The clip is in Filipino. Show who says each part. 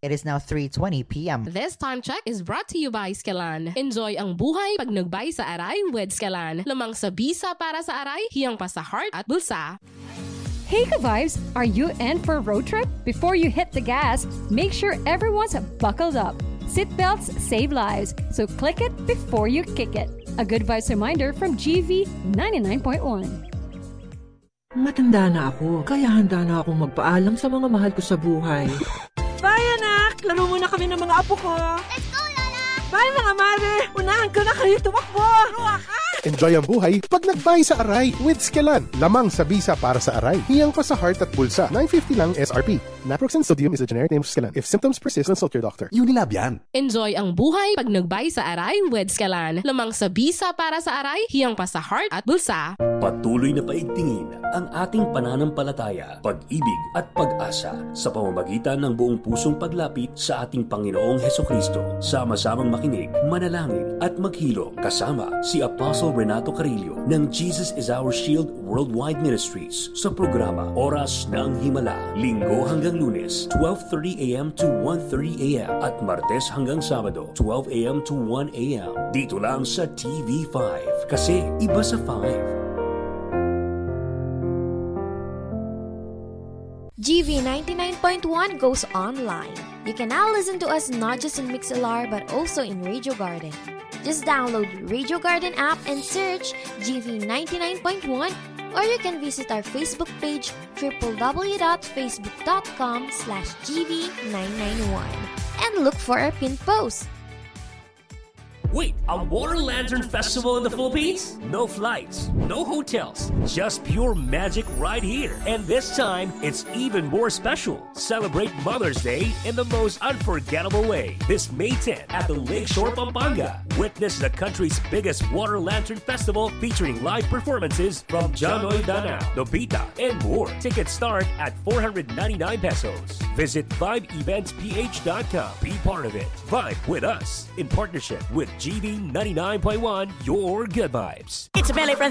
Speaker 1: It is now 3:20 p.m.
Speaker 2: This time check is brought to you by Skelan. Enjoy ang buhay pag nagbay sa aray with Skelan. Lamang sa bisa para sa aray, hiyang pa sa heart at bulsa.
Speaker 3: Hey ka-vibes, are you in for a road trip? Before you hit the gas, make sure everyone's buckled up. Seatbelts save lives, so click it before you kick it. A good vibes reminder from GV 99.1.
Speaker 4: Matanda na ako, kaya handa na akong magpaalam sa mga mahal ko sa buhay. Bye, anak! Laro muna kami ng mga apo ko!
Speaker 5: Let's go, Lola!
Speaker 4: Bye, mga mare! Unahan ko na kayo tumakbo! Ruwa ka!
Speaker 6: Enjoy ang buhay pag nagbay sa aray with Skelan. Lamang sa bisa para sa aray. Hiyang pa sa heart at bulsa. $9.50 lang SRP. Naproxen sodium is a generic name of Skelan. If symptoms persist, consult your doctor.
Speaker 7: Unilab yan.
Speaker 2: Enjoy ang buhay pag nagbay sa aray with Skelan. Lamang sa bisa para sa aray, hiyang pa sa heart at bulsa.
Speaker 8: Patuloy na paigtingin ang ating pananampalataya, pag-ibig at pag-asa sa pamamagitan ng buong pusong paglapit sa ating Panginoong Hesukristo. Sama-samang makinig, manalangin at maghilom kasama si Apostle Renato Carillo ng Jesus is Our Shield Worldwide Ministries sa programa Oras ng Himala, Linggo hanggang Lunes, 12:30 a.m. to 1:30 a.m. at Martes hanggang Sabado, 12 a.m. to 1 a.m. Dito lang sa TV5 kasi iba sa 5.
Speaker 5: GV 99.1 goes online. You can now listen to us not just in MixLR but also in Radio Garden. Just download Radio Garden app and search GV 99.1, or you can visit our Facebook page www.facebook.com/GV991 and look for our pinned post.
Speaker 9: Wait, a Water Lantern Festival in the Philippines? No flights, no hotels, just pure magic right here. And this time, it's even more special. Celebrate Mother's Day in the most unforgettable way. This May 10th at the Lakeshore, Pampanga. Witness the country's biggest Water Lantern Festival featuring live performances from Janoy Danao, Nobita, and more. Tickets start at 499 pesos. Visit VibeEventsPH.com. Be part of it. Vibe with us in partnership with GV 99.1, your good vibes.
Speaker 10: It's Melly from